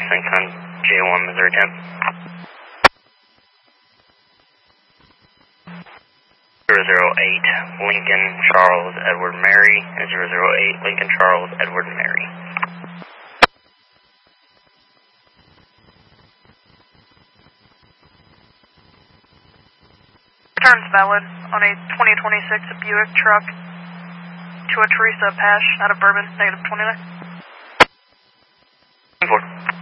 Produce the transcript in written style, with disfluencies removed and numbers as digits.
Syncon J1 Missouri 10. 008 Lincoln Charles Edward Mary, 008 Lincoln Charles Edward Mary. Return's valid on a 2026 Buick truck to a Teresa Apache out of Bourbon, -29. 4.